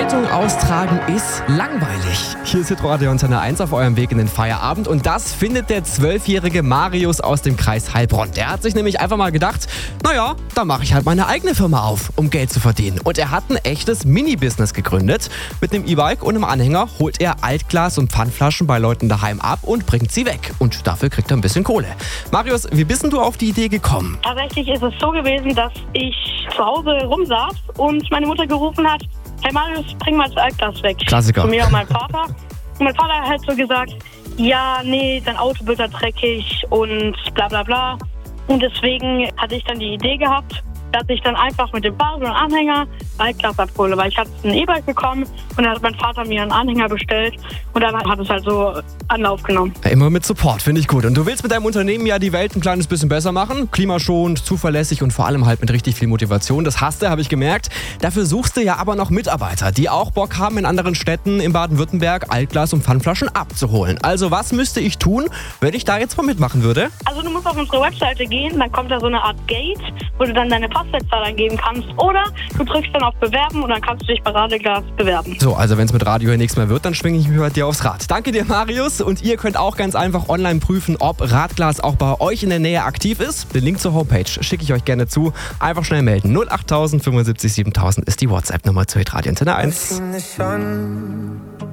Zeitung austragen ist langweilig. Hier ist Hitradio Antenne 1 auf eurem Weg in den Feierabend und das findet der 12-jährige Marius aus dem Kreis Heilbronn. Der hat sich nämlich einfach mal gedacht, naja, da mache ich halt meine eigene Firma auf, um Geld zu verdienen. Und er hat ein echtes Mini-Business gegründet. Mit einem E-Bike und einem Anhänger holt er Altglas und Pfandflaschen bei Leuten daheim ab und bringt sie weg. Und dafür kriegt er ein bisschen Kohle. Marius, wie bist denn du auf die Idee gekommen? Tatsächlich ist es so gewesen, dass ich zu Hause rumsaß und meine Mutter gerufen hat, hey Marius, bring mal das Altglas weg. Klassiker. Zu mir und meinem Vater. Und mein Vater hat so gesagt, ja, nee, dein Auto wird da dreckig und bla bla bla. Und deswegen hatte ich dann die Idee gehabt, dass ich dann einfach mit dem Fahrrad und Anhänger Altglas abhole. Weil ich hatte ein E-Bike bekommen und dann hat mein Vater mir einen Anhänger bestellt und dann hat es halt so Anlauf genommen. Ja, immer mit Support, finde ich gut. Und du willst mit deinem Unternehmen ja die Welt ein kleines bisschen besser machen. Klimaschonend, zuverlässig und vor allem halt mit richtig viel Motivation. Das hast du, habe ich gemerkt. Dafür suchst du ja aber noch Mitarbeiter, die auch Bock haben, in anderen Städten in Baden-Württemberg Altglas und Pfandflaschen abzuholen. Also was müsste ich tun, wenn ich da jetzt mal mitmachen würde? Also du musst auf unsere Webseite gehen, dann kommt da so eine Art Gate, wo du dann deine Postleitzahl eingeben kannst. Oder du drückst dann auf Bewerben und dann kannst du dich bei Radeglas bewerben. So, also wenn es mit Radio hier nichts mehr wird, dann schwinge ich mich bei dir aufs Rad. Danke dir, Marius. Und ihr könnt auch ganz einfach online prüfen, ob Radglas auch bei euch in der Nähe aktiv ist. Den Link zur Homepage schicke ich euch gerne zu. Einfach schnell melden. 08000 75 7000 ist die WhatsApp-Nummer zur Hitradio Antenne 1.